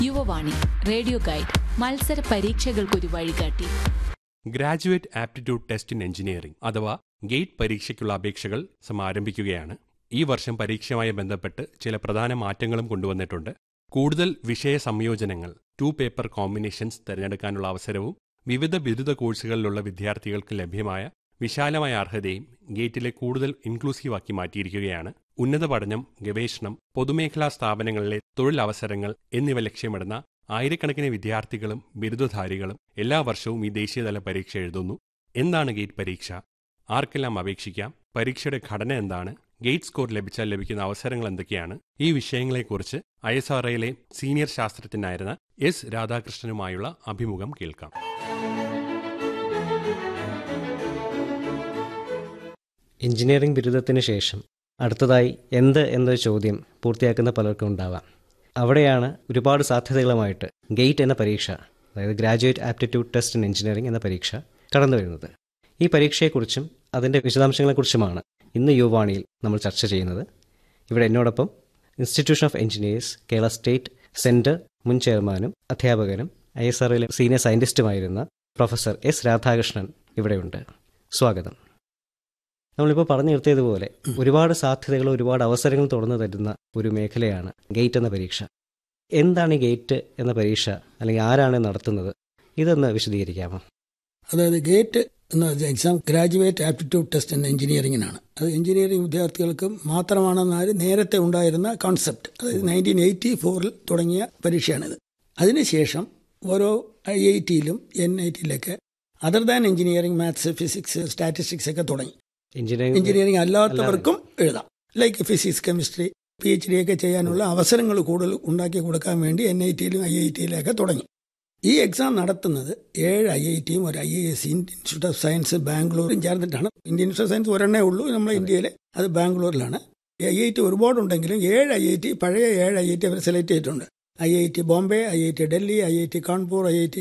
Yuvavani radio guide മത്സര പരീക്ഷകൾക്കൊരു വഴികാട്ടി. Graduate aptitude test in engineering അഥവാ ഗേറ്റ് പരീക്ഷയ്ക്കുള്ള അപേക്ഷകൾ സമാരംഭിക്കുകയാണ്. ഈ വർഷം പരീക്ഷയുമായി ബന്ധപ്പെട്ട് ചില പ്രധാന മാറ്റങ്ങളും കൊണ്ടുവന്നിട്ടുണ്ട്. കൂടുതൽ വിഷയ സംയോജനങ്ങൾ, 2 പേപ്പർ കോമ്പിനേഷൻസ് തിരഞ്ഞെടുക്കാനുള്ള അവസരവും വിവിധ ബിരുദ കോഴ്സുകളിലുള്ള വിദ്യാർത്ഥികൾക്ക് ലഭ്യമായ വിശാലമായ അർഹതയും ഗേറ്റിലെ കൂടുതൽ ഇൻക്ലൂസീവാക്കി മാറ്റിയിരിക്കുകയാണ്. ഉന്നത പഠനം, ഗവേഷണം, പൊതുമേഖലാ സ്ഥാപനങ്ങളിലെ തൊഴിലവസരങ്ങൾ എന്നിവ ലക്ഷ്യമിടുന്ന ആയിരക്കണക്കിന് വിദ്യാർത്ഥികളും ബിരുദധാരികളും എല്ലാ വർഷവും ഈ ദേശീയതല പരീക്ഷ എഴുതുന്നു. എന്താണ് ഗേറ്റ് പരീക്ഷ? ആർക്കെല്ലാം അപേക്ഷിക്കാം? പരീക്ഷയുടെ ഘടന എന്താണ്? ഗേറ്റ് സ്കോർ ലഭിച്ചാൽ ലഭിക്കുന്ന അവസരങ്ങൾ എന്തൊക്കെയാണ്? ഈ വിഷയങ്ങളെക്കുറിച്ച് ISROയിലെ സീനിയർ ശാസ്ത്രജ്ഞനായിരുന്ന S. രാധാകൃഷ്ണനുമായുള്ള അഭിമുഖം കേൾക്കാം. എഞ്ചിനീയറിംഗ് ബിരുദത്തിന് ശേഷം അടുത്തതായി എന്ത് എന്നൊരു ചോദ്യം പൂർത്തിയാക്കുന്ന പലർക്കും ഉണ്ടാവാം. അവിടെയാണ് ഒരുപാട് സാധ്യതകളുമായിട്ട് ഗേറ്റ് എന്ന പരീക്ഷ, അതായത് graduate aptitude test in engineering എന്ന പരീക്ഷ കടന്നു വരുന്നത്. ഈ പരീക്ഷയെക്കുറിച്ചും അതിൻ്റെ വിശദാംശങ്ങളെക്കുറിച്ചുമാണ് ഇന്ന് യുവവാണിയിൽ നമ്മൾ ചർച്ച ചെയ്യുന്നത്. ഇവിടെ എന്നോടൊപ്പം institution of engineers Kerala state centre മുൻ ചെയർമാനും അധ്യാപകനും ISROയിലെ സീനിയർ സയൻറ്റിസ്റ്റുമായിരുന്ന പ്രൊഫസർ S. രാധാകൃഷ്ണൻ ഇവിടെയുണ്ട്. സ്വാഗതം. നമ്മളിപ്പോൾ പറഞ്ഞു നിർത്തിയതുപോലെ ഒരുപാട് സാധ്യതകളും ഒരുപാട് അവസരങ്ങളും തുറന്നു തരുന്ന ഒരു മേഖലയാണ് ഗേറ്റ് എന്ന പരീക്ഷ. എന്താണ് ഈ ഗേറ്റ് എന്ന പരീക്ഷ, അല്ലെങ്കിൽ ആരാണ് നടത്തുന്നത്? ഇതൊന്ന് വിശദീകരിക്കാമോ? അതായത് ഗേറ്റ് എന്ന എക്സാം ഗ്രാജുവേറ്റ് ആപ്റ്റിറ്റ്യൂഡ് ടെസ്റ്റ് എന്ന എഞ്ചിനീയറിംഗിനാണ്. അത് എഞ്ചിനീയറിംഗ് വിദ്യാർത്ഥികൾക്ക് മാത്രമാണെന്നാണ് നേരത്തെ ഉണ്ടായിരുന്ന കോൺസെപ്റ്റ്. അതായത് 1984 തുടങ്ങിയ പരീക്ഷയാണിത്. അതിനുശേഷം ഓരോ IITയിലും NITയിലൊക്കെ other than engineering, maths, physics, statistics ഒക്കെ തുടങ്ങി. എഞ്ചിനീയറിംഗ് അല്ലാത്തവർക്കും എഴുതാം. ലൈക്ക് ഫിസിക്സ്, കെമിസ്ട്രി, PhD ഒക്കെ ചെയ്യാനുള്ള അവസരങ്ങൾ കൂടുതൽ ഉണ്ടാക്കി കൊടുക്കാൻ വേണ്ടി NITയിലും IITയിലൊക്കെ തുടങ്ങി. ഈ എക്സാം നടത്തുന്നത് 7 IITയും ഒരു IISc, Indian institute of science ബാംഗ്ലൂരും ചേർന്നിട്ടാണ്. ഇന്ത്യൻ ഇൻസ്റ്റിറ്റ്യൂട്ട് ഓഫ് സയൻസ് ഒരെണ്ണേ ഉള്ളൂ നമ്മുടെ ഇന്ത്യയിൽ, അത് ബാംഗ്ലൂരിലാണ്. IIT ഒരുപാടുണ്ടെങ്കിലും 7 IIT, പഴയ 7 IIT അവർ സെലക്ട് ചെയ്തിട്ടുണ്ട്. IIT Bombay, IIT Delhi, IIT Kanpur, IIT